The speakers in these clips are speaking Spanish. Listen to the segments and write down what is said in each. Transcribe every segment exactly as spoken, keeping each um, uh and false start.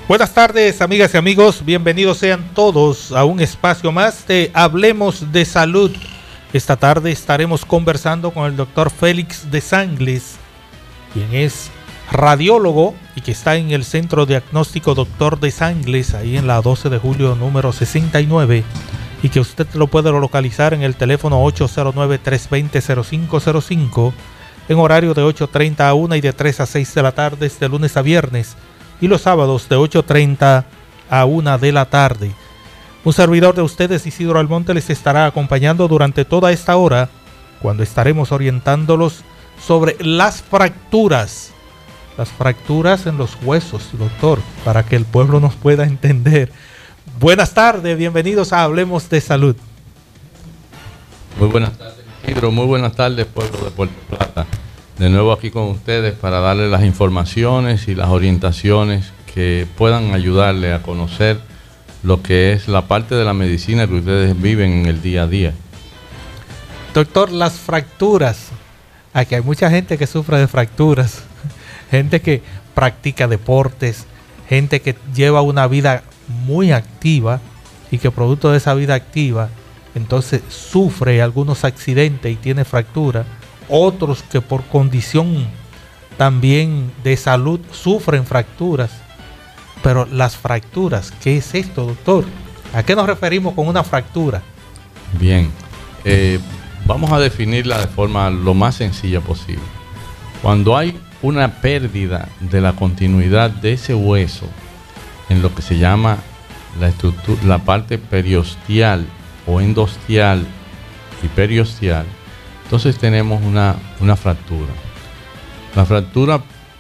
Buenas tardes, amigas y amigos, bienvenidos sean todos a un espacio más de Hablemos de Salud. Esta tarde estaremos conversando con el doctor Félix de Sangles, quien es radiólogo y que está en el Centro Diagnóstico Doctor de Sangles, ahí en la doce de julio número sesenta y nueve, y que usted lo puede localizar en el teléfono ocho cero nueve, tres dos cero, cero cinco cero cinco, en horario de ocho treinta a una y de tres a seis de la tarde, de lunes a viernes, y los sábados de ocho treinta a una de la tarde. Un servidor de ustedes, Isidro Almonte, les estará acompañando durante toda esta hora, cuando estaremos orientándolos sobre las fracturas. Las fracturas en los huesos, doctor, para que el pueblo nos pueda entender. Buenas tardes, bienvenidos a Hablemos de Salud. Muy buenas tardes, Isidro. Muy buenas tardes, pueblo de Puerto Plata. De nuevo aquí con ustedes para darles las informaciones y las orientaciones que puedan ayudarle a conocer lo que es la parte de la medicina que ustedes viven en el día a día. Doctor, las fracturas. Aquí hay mucha gente que sufre de fracturas. Gente que practica deportes, gente que lleva una vida muy activa y que producto de esa vida activa, entonces sufre algunos accidentes y tiene fractura. Otros que por condición también de salud sufren fracturas. Pero las fracturas, ¿qué es esto, doctor? ¿A qué nos referimos con una fractura? Bien, eh, vamos a definirla de forma lo más sencilla posible. Cuando hay una pérdida de la continuidad de ese hueso en lo que se llama la estructura, la parte periosteal o endosteal y periosteal, entonces tenemos una, una fractura. La fractura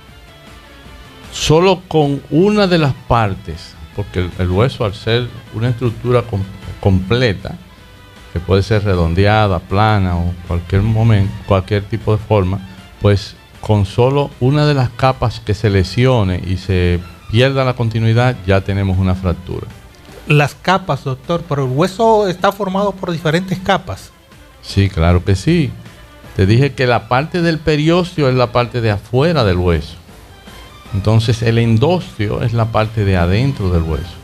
solo con una de las partes, porque el, el hueso, al ser una estructura com, completa, que puede ser redondeada, plana o cualquier momento, cualquier tipo de forma, pues con solo una de las capas que se lesione y se pierda la continuidad, ya tenemos una fractura. Las capas, doctor, pero el hueso está formado por diferentes capas. Sí, claro que sí. Te dije que la parte del periósteo es la parte de afuera del hueso. Entonces el endosteo es la parte de adentro del hueso.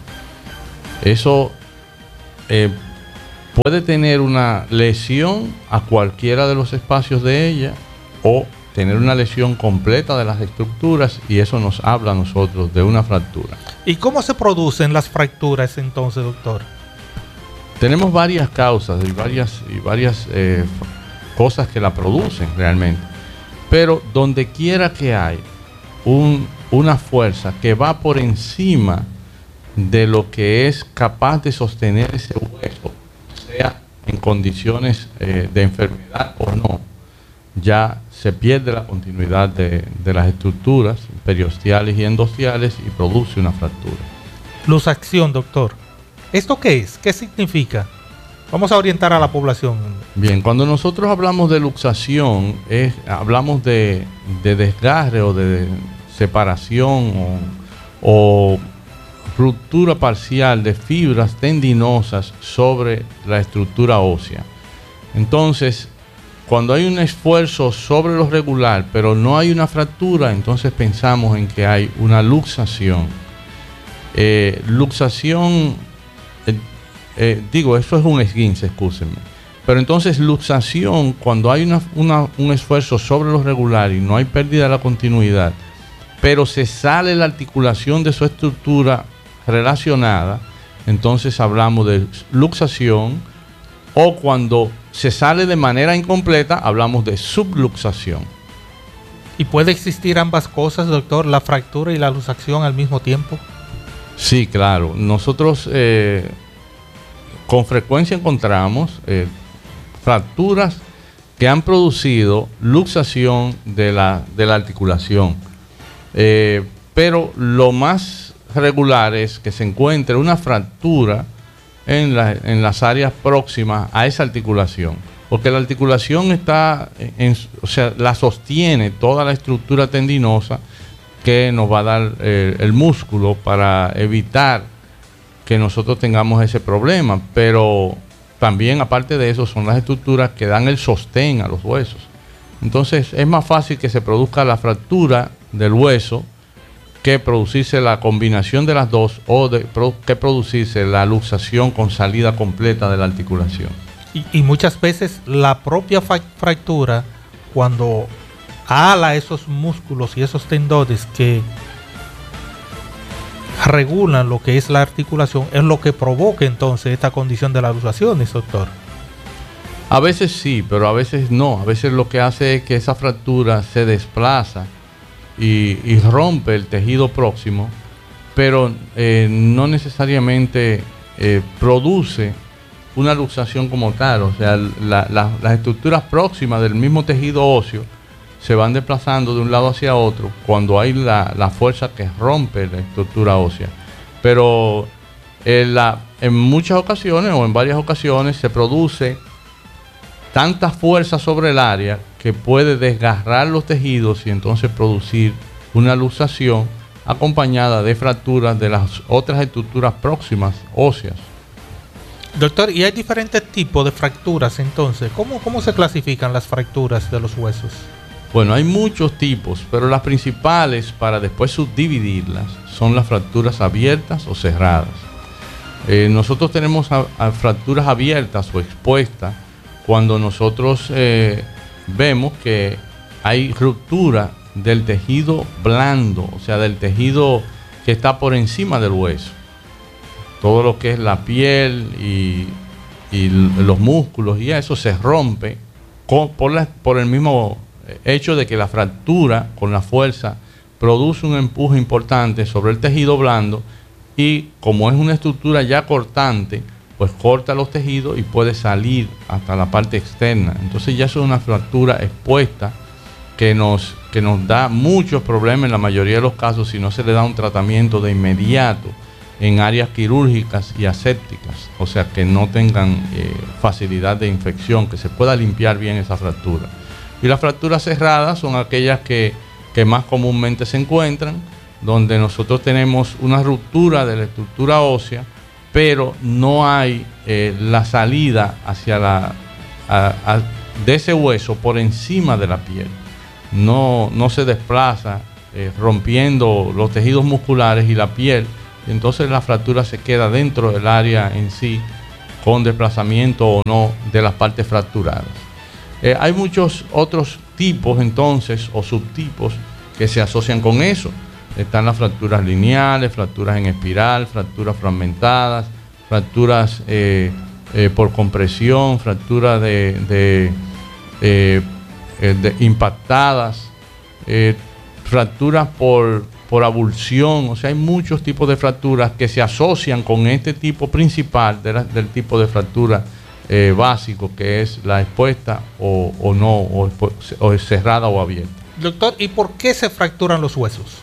Eso eh, puede tener una lesión a cualquiera de los espacios de ella o tener una lesión completa de las estructuras, y eso nos habla a nosotros de una fractura. ¿Y cómo se producen las fracturas entonces, doctor? Tenemos varias causas y varias, y varias eh, cosas que la producen realmente, pero donde quiera que hay un, una fuerza que va por encima de lo que es capaz de sostener ese hueso, sea en condiciones eh, de enfermedad o no, ya se pierde la continuidad de, de las estructuras periosteales y endosteales y produce una fractura. Luxación, doctor. ¿Esto qué es? ¿Qué significa? Vamos a orientar a la población. Bien, cuando nosotros hablamos de luxación, es, hablamos de, de desgarre o de separación o, o ruptura parcial de fibras tendinosas sobre la estructura ósea. Entonces, cuando hay un esfuerzo sobre lo regular, pero no hay una fractura, entonces pensamos en que hay una luxación. Eh, luxación, eh, eh, digo, eso es un esguince, excúsenme. Pero entonces luxación, cuando hay una, una, un esfuerzo sobre lo regular y no hay pérdida de la continuidad, pero se sale la articulación de su estructura relacionada, entonces hablamos de luxación, o cuando se sale de manera incompleta, hablamos de subluxación. ¿Y puede existir ambas cosas, doctor, la fractura y la luxación al mismo tiempo? Sí, claro. Nosotros eh, con frecuencia encontramos eh, fracturas que han producido luxación de la, de la articulación. Eh, pero lo más regular es que se encuentre una fractura en, la, en las áreas próximas a esa articulación, porque la articulación está, en, o sea, la sostiene toda la estructura tendinosa que nos va a dar eh, el músculo para evitar que nosotros tengamos ese problema, pero también aparte de eso son las estructuras que dan el sostén a los huesos. Entonces es más fácil que se produzca la fractura del hueso que producirse la combinación de las dos o de, pro, que producirse la luxación con salida completa de la articulación. Y, y muchas veces la propia fractura, cuando ala esos músculos y esos tendones que regulan lo que es la articulación, es lo que provoca entonces esta condición de las luxaciones, doctor. A veces sí, pero a veces no. A veces lo que hace es que esa fractura se desplaza y, y rompe el tejido próximo, pero eh, no necesariamente eh, produce una luxación como tal. O sea, la, la, las estructuras próximas del mismo tejido óseo se van desplazando de un lado hacia otro cuando hay la, la fuerza que rompe la estructura ósea. Pero en, la, en muchas ocasiones o en varias ocasiones se produce tanta fuerza sobre el área que puede desgarrar los tejidos y entonces producir una luxación acompañada de fracturas de las otras estructuras próximas óseas. Doctor, ¿y hay diferentes tipos de fracturas entonces? ¿Cómo, cómo se clasifican las fracturas de los huesos? Bueno, hay muchos tipos, pero las principales para después subdividirlas son las fracturas abiertas o cerradas. Eh, nosotros tenemos a, a fracturas abiertas o expuestas cuando nosotros eh, vemos que hay ruptura del tejido blando, o sea, del tejido que está por encima del hueso. Todo lo que es la piel y, y los músculos y eso se rompe con, por, la, por el mismo hecho de que la fractura con la fuerza produce un empuje importante sobre el tejido blando y como es una estructura ya cortante, pues corta los tejidos y puede salir hasta la parte externa. Entonces ya es una fractura expuesta que nos, que nos da muchos problemas en la mayoría de los casos si no se le da un tratamiento de inmediato en áreas quirúrgicas y asépticas, o sea que no tengan eh, facilidad de infección, que se pueda limpiar bien esa fractura. Y las fracturas cerradas son aquellas que, que más comúnmente se encuentran, donde nosotros tenemos una ruptura de la estructura ósea, pero no hay eh, la salida hacia la, a, a, de ese hueso por encima de la piel. No, no se desplaza eh, rompiendo los tejidos musculares y la piel, y entonces la fractura se queda dentro del área en sí, con desplazamiento o no de las partes fracturadas. Eh, hay muchos otros tipos entonces o subtipos que se asocian con eso. Están las fracturas lineales, fracturas en espiral, fracturas fragmentadas, fracturas eh, eh, por compresión, fracturas de, de, eh, de impactadas, eh, fracturas por, por abulsión. O sea, hay muchos tipos de fracturas que se asocian con este tipo principal de la, del tipo de fractura eh, básico, que es la expuesta o, o no, o, o cerrada o abierta. Doctor, ¿y por qué se fracturan los huesos?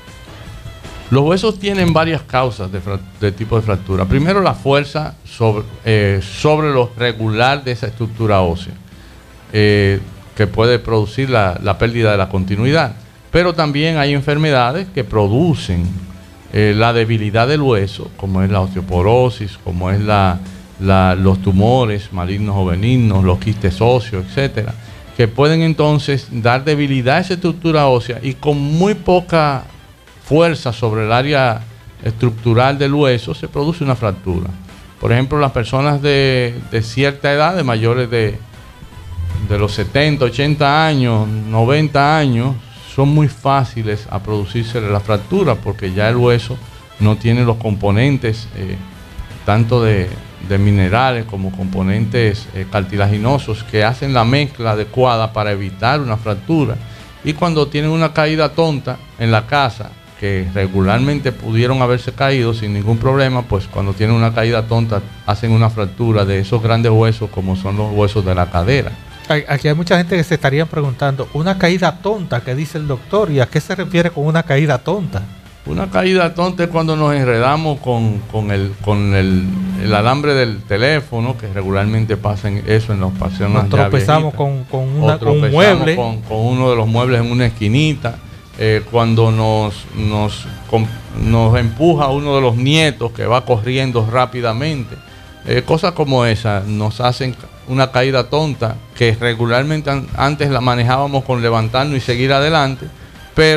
Los huesos tienen varias causas de, de tipo de fractura. Primero, la fuerza sobre, eh, sobre lo regular de esa estructura ósea, eh, que puede producir la, la pérdida de la continuidad. Pero también hay enfermedades que producen eh, la debilidad del hueso, como es la osteoporosis, como es la, la, los tumores malignos o benignos, los quistes óseos, etcétera, que pueden entonces dar debilidad a esa estructura ósea y con muy poca fuerza sobre el área estructural del hueso se produce una fractura. Por ejemplo, las personas de, de cierta edad, de mayores de, de los setenta, ochenta años, noventa años, son muy fáciles a producirse la fractura porque ya el hueso no tiene los componentes eh, tanto de, de minerales como componentes eh, cartilaginosos que hacen la mezcla adecuada para evitar una fractura. Y cuando tienen una caída tonta en la casa, que regularmente pudieron haberse caído sin ningún problema, pues cuando tienen una caída tonta hacen una fractura de esos grandes huesos como son los huesos de la cadera. Aquí hay mucha gente que se estaría preguntando, una caída tonta, ¿qué dice el doctor? ¿Y a qué se refiere con una caída tonta? Una caída tonta es cuando nos enredamos con, con, el, con el, el alambre del teléfono, que regularmente pasa en eso en las personas. Nos tropezamos con, con, una, con un mueble. Con, con uno de los muebles en una esquinita. Eh, cuando nos, nos, con, nos empuja uno de los nietos que va corriendo rápidamente. Eh, cosas como esa nos hacen una caída tonta que regularmente an antes la manejábamos con levantarnos y seguir adelante, pero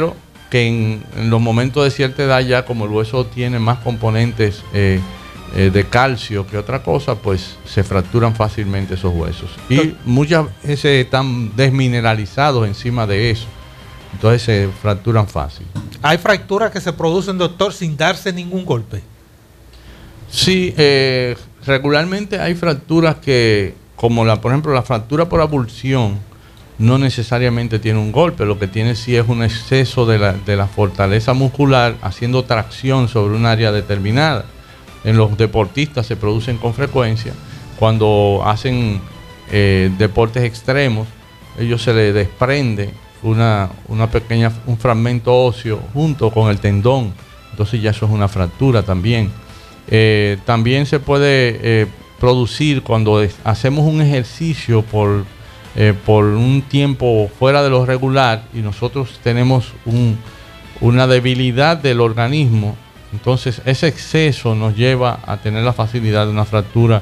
que en, en los momentos de cierta edad ya como el hueso tiene más componentes eh, eh, de calcio que otra cosa, pues se fracturan fácilmente esos huesos. Y muchas veces están desmineralizados encima de eso, entonces se fracturan fácil. ¿Hay fracturas que se producen, doctor, sin darse ningún golpe? Sí, eh, regularmente hay fracturas que, como la, por ejemplo, la fractura por abulsión, no necesariamente tiene un golpe, lo que tiene sí es un exceso de la, de la fortaleza muscular haciendo tracción sobre un área determinada. En los deportistas se producen con frecuencia cuando hacen eh, deportes extremos, ellos se les desprende una, una pequeña, un fragmento óseo junto con el tendón, entonces ya eso es una fractura también. Eh, también se puede eh, producir cuando es, hacemos un ejercicio por Eh, por un tiempo fuera de lo regular y nosotros tenemos un, una debilidad del organismo, entonces ese exceso nos lleva a tener la facilidad de una fractura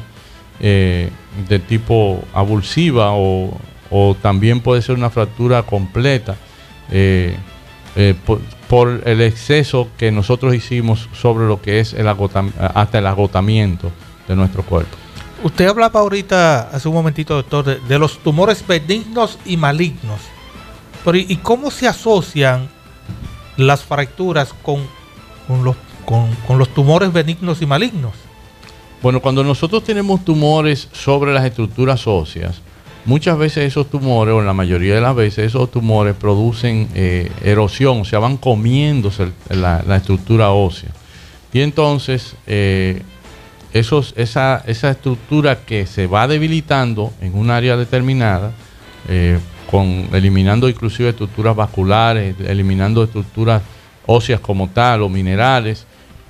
eh, de tipo avulsiva o, o también puede ser una fractura completa eh, eh, por, por el exceso que nosotros hicimos sobre lo que es el agotam- hasta el agotamiento de nuestro cuerpo. Usted hablaba ahorita, hace un momentito, doctor, de, de los tumores benignos y malignos. Pero ¿y cómo se asocian las fracturas con, con, los, con, con los tumores benignos y malignos? Bueno, cuando nosotros tenemos tumores sobre las estructuras óseas, muchas veces esos tumores, o la mayoría de las veces, esos tumores producen eh, erosión, o sea, van comiéndose la, la estructura ósea. Y entonces... Eh, Esos, esa, esa estructura que se va debilitando en un área determinada, eh, con, eliminando inclusive estructuras vasculares, eliminando estructuras óseas como tal o minerales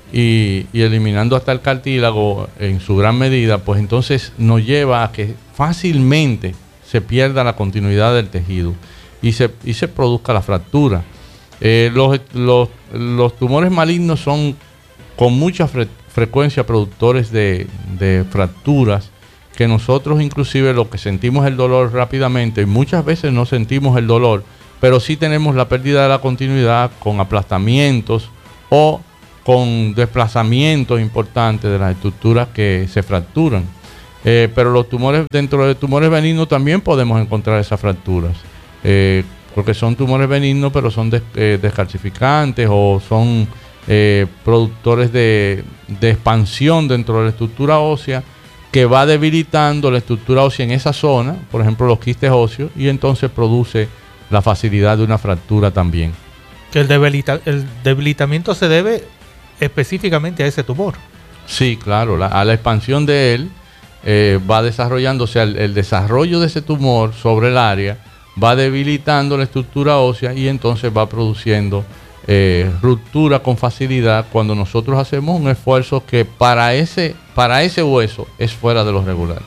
y, y eliminando hasta el cartílago en su gran medida, pues entonces nos lleva a que fácilmente se pierda la continuidad del tejido y se, y se produzca la fractura. Eh, los, los, los tumores malignos son con mucha frecuencia frecuencia productores de, de fracturas, que nosotros inclusive lo que sentimos el dolor rápidamente, y muchas veces no sentimos el dolor, pero sí tenemos la pérdida de la continuidad con aplastamientos o con desplazamientos importantes de las estructuras que se fracturan. Eh, pero los tumores, dentro de tumores benignos también podemos encontrar esas fracturas, eh, porque son tumores benignos pero son des, eh, descalcificantes o son Eh, productores de, de expansión dentro de la estructura ósea que va debilitando la estructura ósea en esa zona, por ejemplo los quistes óseos, y entonces produce la facilidad de una fractura también. Que el, debilita, el debilitamiento se debe específicamente a ese tumor. Sí, claro, la, a la expansión de él eh, va desarrollándose, el, el desarrollo de ese tumor sobre el área va debilitando la estructura ósea y entonces va produciendo Eh, ruptura con facilidad cuando nosotros hacemos un esfuerzo que para ese, para ese hueso es fuera de lo regular.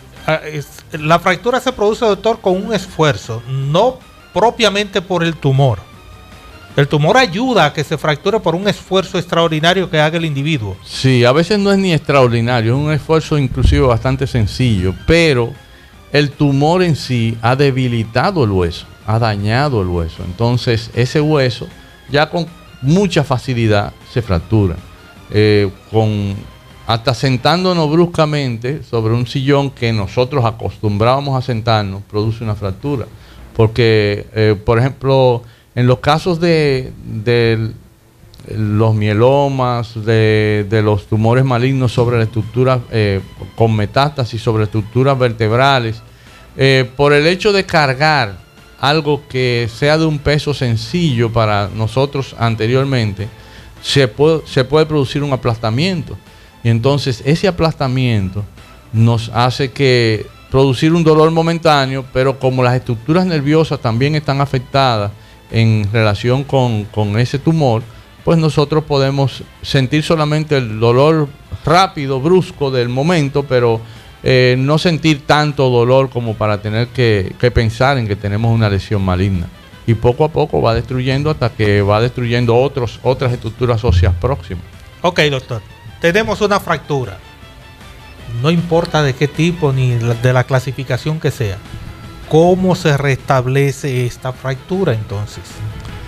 La fractura se produce, doctor, con un esfuerzo, no propiamente por el tumor. El tumor ayuda a que se fracture por un esfuerzo extraordinario que haga el individuo. Sí, a veces no es ni extraordinario, es un esfuerzo inclusive bastante sencillo, pero el tumor en sí ha debilitado el hueso, ha dañado el hueso. Entonces ese hueso ya con mucha facilidad se fractura, eh, con, hasta sentándonos bruscamente sobre un sillón que nosotros acostumbrábamos a sentarnos, produce una fractura, porque eh, por ejemplo en los casos de, de los mielomas, de, de los tumores malignos sobre la estructura eh, con metástasis sobre estructuras vertebrales, eh, por el hecho de cargar algo que sea de un peso sencillo para nosotros anteriormente, se puede, se puede producir un aplastamiento. Y entonces ese aplastamiento nos hace que producir un dolor momentáneo, pero como las estructuras nerviosas también están afectadas en relación con, con ese tumor, pues nosotros podemos sentir solamente el dolor rápido, brusco del momento, pero Eh, no sentir tanto dolor como para tener que, que pensar en que tenemos una lesión maligna. Y poco a poco va destruyendo hasta que va destruyendo otros, otras estructuras óseas próximas. Ok, doctor. Tenemos una fractura. No importa de qué tipo ni de la clasificación que sea. ¿Cómo se restablece esta fractura entonces?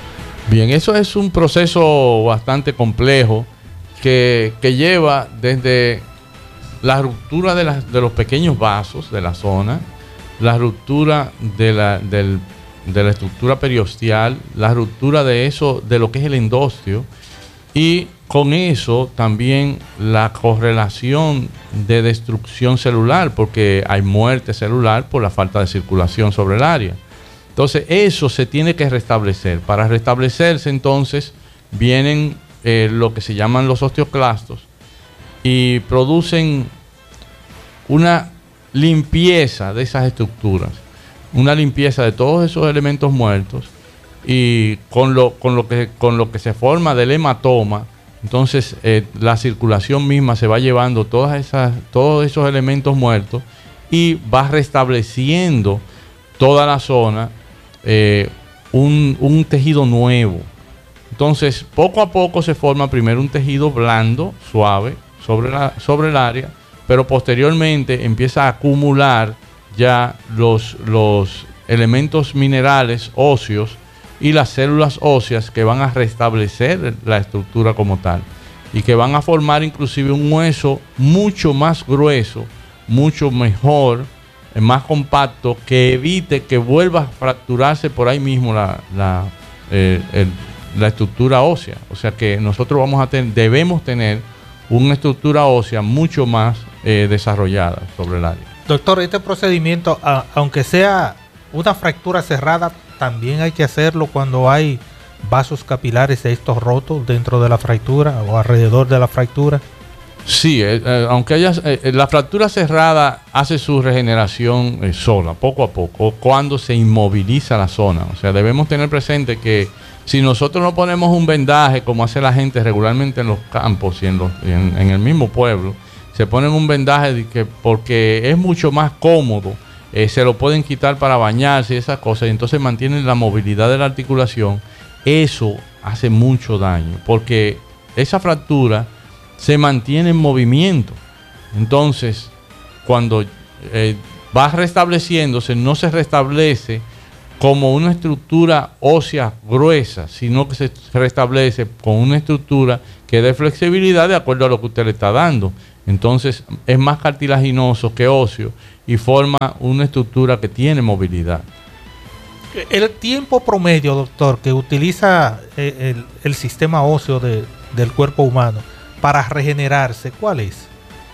Bien, eso es un proceso bastante complejo que, que lleva desde la ruptura de, las, de los pequeños vasos de la zona, la ruptura de la, del, de la estructura periosteal, la ruptura de eso, de lo que es el endostio, y con eso también la correlación de destrucción celular, porque hay muerte celular por la falta de circulación sobre el área. Entonces eso se tiene que restablecer. Para restablecerse entonces vienen eh, lo que se llaman los osteoclastos y producen una limpieza de esas estructuras, una limpieza de todos esos elementos muertos, y con lo, con lo, que, con lo que se forma del hematoma, entonces eh, la circulación misma se va llevando todas esas, todos esos elementos muertos y va restableciendo toda la zona, eh, un, un tejido nuevo. Entonces poco a poco se forma primero un tejido blando, suave, sobre, la, sobre el área, pero posteriormente empieza a acumular ya los, los elementos minerales óseos y las células óseas que van a restablecer la estructura como tal y que van a formar inclusive un hueso mucho más grueso, mucho mejor, más compacto, que evite que vuelva a fracturarse por ahí mismo la, la, eh, el, la estructura ósea. O sea que nosotros vamos a tener, debemos tener una estructura ósea mucho más eh, desarrollada sobre el área. Doctor, este procedimiento, a, aunque sea una fractura cerrada, también hay que hacerlo cuando hay vasos capilares de estos rotos dentro de la fractura o alrededor de la fractura. Sí, eh, eh, aunque haya eh, la fractura cerrada hace su regeneración eh, sola, poco a poco, cuando se inmoviliza la zona. O sea, debemos tener presente que si nosotros no ponemos un vendaje, como hace la gente regularmente en los campos y en, los, en, en el mismo pueblo, se ponen un vendaje de que porque es mucho más cómodo, eh, se lo pueden quitar para bañarse y esas cosas, y entonces mantienen la movilidad de la articulación. Eso hace mucho daño, porque esa fractura se mantiene en movimiento. Entonces, cuando eh, va restableciéndose, no se restablece como una estructura ósea gruesa, sino que se restablece con una estructura que dé flexibilidad de acuerdo a lo que usted le está dando. Entonces es más cartilaginoso que óseo y forma una estructura que tiene movilidad. El tiempo promedio, doctor, que utiliza el, el sistema óseo de, del cuerpo humano para regenerarse, ¿cuál es?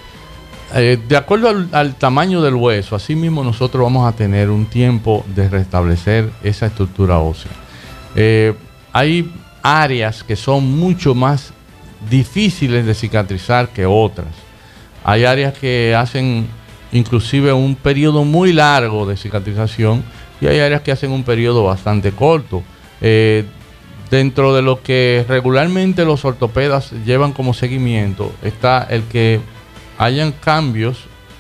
Eh, de acuerdo al, al tamaño del hueso, así mismo nosotros vamos a tener un tiempo de restablecer esa estructura ósea. Eh, hay áreas que son mucho más difíciles de cicatrizar que otras. Hay áreas que hacen inclusive un periodo muy largo de cicatrización y hay áreas que hacen un periodo bastante corto. Eh, dentro de lo que regularmente los ortopedas llevan como seguimiento está el que hayan cambios.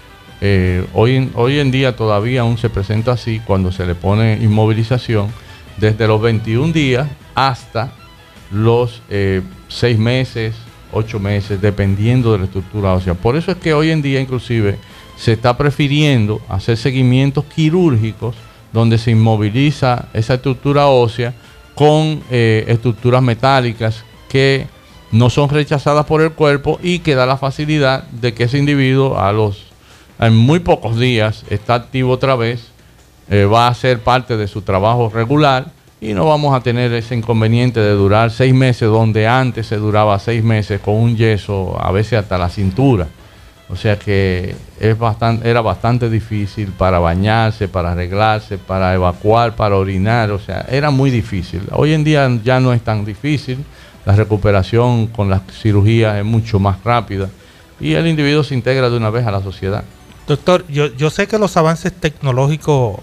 Eh, hoy, en, hoy en día todavía aún se presenta así cuando se le pone inmovilización desde los veintiún días hasta los eh, seis meses, ocho meses, dependiendo de la estructura ósea. Por eso es que hoy en día inclusive se está prefiriendo hacer seguimientos quirúrgicos donde se inmoviliza esa estructura ósea con eh, estructuras metálicas que no son rechazadas por el cuerpo y que da la facilidad de que ese individuo a los en muy pocos días está activo otra vez, eh, va a ser parte de su trabajo regular y no vamos a tener ese inconveniente de durar seis meses donde antes se duraba seis meses con un yeso a veces hasta la cintura. O sea que es bastante, era bastante difícil para bañarse, para arreglarse, para evacuar, para orinar. O sea, era muy difícil. Hoy en día ya no es tan difícil. La recuperación con las cirugías es mucho más rápida y el individuo se integra de una vez a la sociedad. Doctor, yo, yo sé que los avances tecnológicos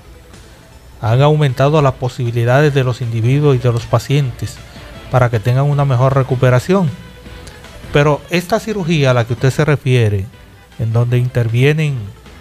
han aumentado las posibilidades de los individuos y de los pacientes para que tengan una mejor recuperación. Pero esta cirugía a la que usted se refiere, en donde intervienen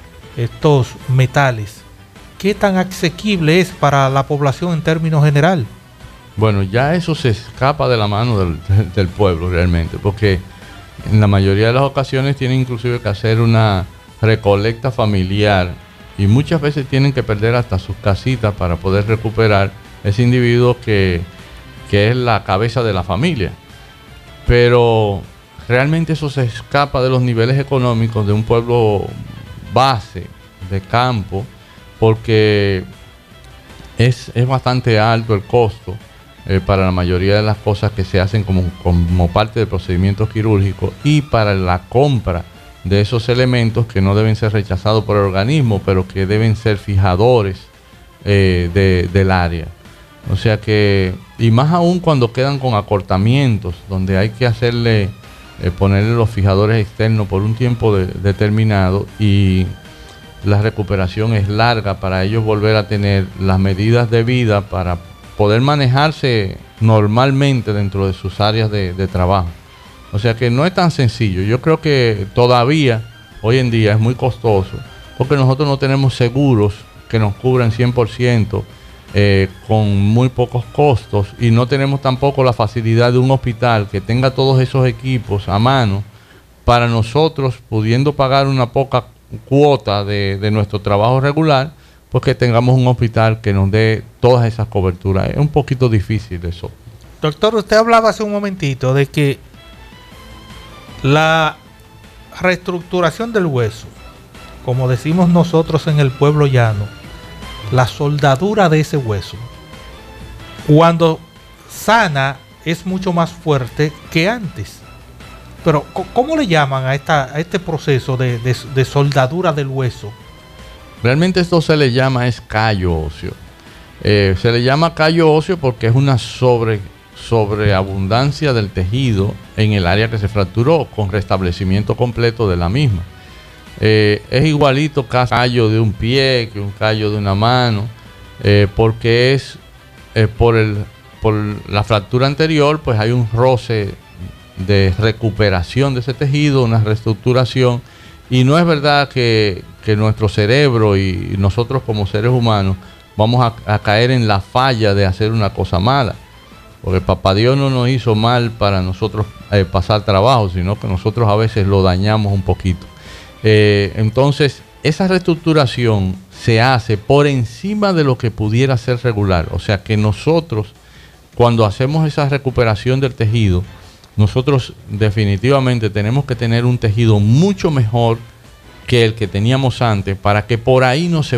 estos metales, ¿qué tan asequible es para la población en términos general? Bueno, ya eso se escapa de la mano del, del pueblo realmente, porque en la mayoría de las ocasiones tienen inclusive que hacer una recolecta familiar y muchas veces tienen que perder hasta sus casitas para poder recuperar ese individuo que, que es la cabeza de la familia. Pero realmente eso se escapa de los niveles económicos de un pueblo base, de campo, porque es, es bastante alto el costo eh, para la mayoría de las cosas que se hacen como, como parte del procedimiento quirúrgico, y para la compra de esos elementos que no deben ser rechazados por el organismo, pero que deben ser fijadores eh, de, del área. O sea que, y más aún cuando quedan con acortamientos, donde hay que hacerle, eh, ponerle los fijadores externos por un tiempo de, determinado, y la recuperación es larga para ellos volver a tener las medidas debidas para poder manejarse normalmente dentro de sus áreas de, de trabajo. O sea que no es tan sencillo. Yo creo que todavía, hoy en día, es muy costoso, porque nosotros no tenemos seguros que nos cubran cien por ciento eh, con muy pocos costos, y no tenemos tampoco la facilidad de un hospital que tenga todos esos equipos a mano para nosotros, pudiendo pagar una poca cuota de, de nuestro trabajo regular, pues que tengamos un hospital que nos dé todas esas coberturas. Es un poquito difícil eso. Doctor, usted hablaba hace un momentito de que la reestructuración del hueso, como decimos nosotros en el pueblo llano, la soldadura de ese hueso, cuando sana es mucho más fuerte que antes. Pero ¿cómo le llaman a, esta, a este proceso de, de, de soldadura del hueso? Realmente esto se le llama es callo óseo. Eh, se le llama callo óseo porque es una sobre, sobreabundancia del tejido en el área que se fracturó, con restablecimiento completo de la misma. Eh, es igualito casi callo de un pie que un callo de una mano, eh, porque es eh, por, el, por la fractura anterior, pues hay un roce de recuperación de ese tejido, una reestructuración, y no es verdad que, que nuestro cerebro y nosotros como seres humanos vamos a, a caer en la falla de hacer una cosa mala, porque Papá Dios no nos hizo mal para nosotros eh, pasar trabajo, sino que nosotros a veces lo dañamos un poquito. Eh, entonces, esa reestructuración se hace por encima de lo que pudiera ser regular. O sea que nosotros, cuando hacemos esa recuperación del tejido, nosotros definitivamente tenemos que tener un tejido mucho mejor que el que teníamos antes, para que por ahí no se